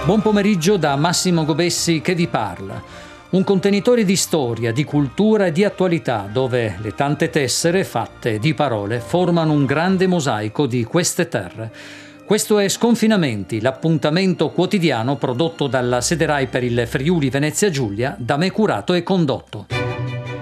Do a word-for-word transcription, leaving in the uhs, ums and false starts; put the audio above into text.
Buon pomeriggio da Massimo Gobessi che vi parla. Un contenitore di storia, di cultura e di attualità, dove le tante tessere fatte di parole formano un grande mosaico di queste terre. Questo è Sconfinamenti, l'appuntamento quotidiano prodotto dalla Sede Rai per il Friuli Venezia Giulia, da me curato e condotto.